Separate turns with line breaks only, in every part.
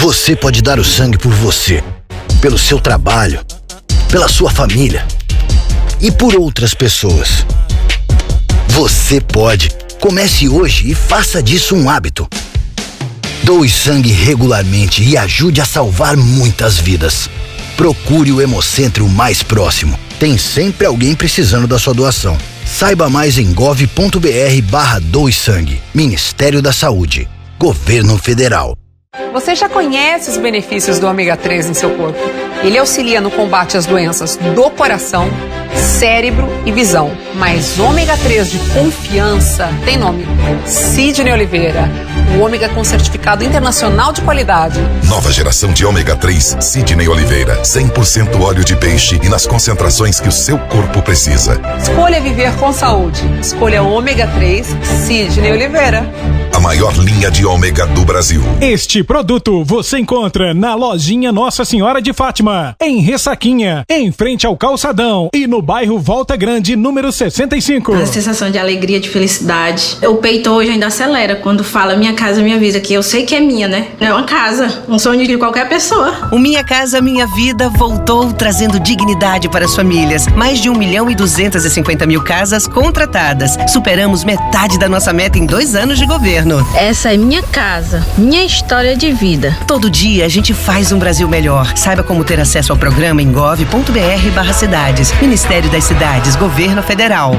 Você pode dar o sangue por você, pelo seu trabalho, pela sua família e por outras pessoas. Você pode. Comece hoje e faça disso um hábito. Doe sangue regularmente e ajude a salvar muitas vidas. Procure o Hemocentro mais próximo. Tem sempre alguém precisando da sua doação. Saiba mais em gov.br/doe-sangue. Ministério da Saúde. Governo Federal.
Você já conhece os benefícios do ômega 3 em seu corpo? Ele auxilia no combate às doenças do coração, cérebro e visão. Mas ômega 3 de confiança tem nome: Sidney Oliveira. O ômega com certificado internacional de qualidade.
Nova geração de ômega 3, Sidney Oliveira. 100% óleo de peixe e nas concentrações que o seu corpo precisa.
Escolha viver com saúde. Escolha ômega 3, Sidney Oliveira.
A maior linha de ômega do Brasil.
Este produto você encontra na lojinha Nossa Senhora de Fátima, em Ressaquinha, em frente ao Calçadão e no bairro Volta Grande, número 65.
A sensação de alegria, de felicidade. O peito hoje ainda acelera quando fala Minha Casa Minha Vida, que eu sei que é minha, né? É uma casa, um sonho de qualquer pessoa.
O Minha Casa Minha Vida voltou trazendo dignidade para as famílias. Mais de 1.250.000 casas contratadas. Superamos metade da nossa meta em 2 anos de governo.
Essa é minha casa, minha história de vida.
Todo dia a gente faz um Brasil melhor. Saiba como ter acesso ao programa em gov.br/cidades. Ministério das Cidades, Governo Federal.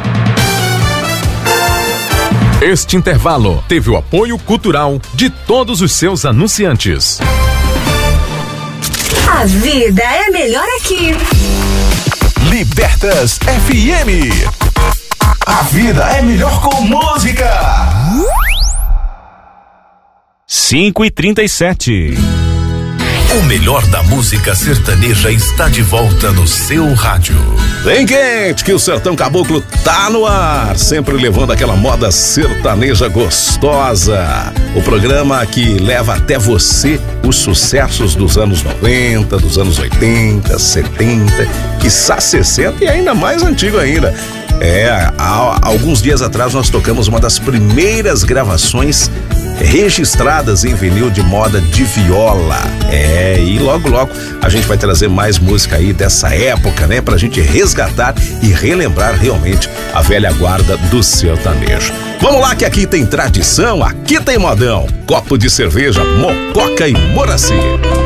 Este intervalo teve o apoio cultural de todos os seus anunciantes.
A vida é melhor aqui.
Libertas FM. A vida é melhor com música.
5h37.
O melhor da música sertaneja está de volta no seu rádio.
Vem quente que o Sertão Caboclo tá no ar, sempre levando aquela moda sertaneja gostosa. O programa que leva até você os sucessos dos anos 90, dos anos 80, 70, quiçá 60 e ainda mais antigo ainda. Há alguns dias atrás nós tocamos uma das primeiras gravações registradas em vinil de moda de viola. E logo a gente vai trazer mais música aí dessa época, né? Pra gente resgatar e relembrar realmente a velha guarda do sertanejo. Vamos lá que aqui tem tradição, aqui tem modão. Copo de cerveja, mococa e moraci.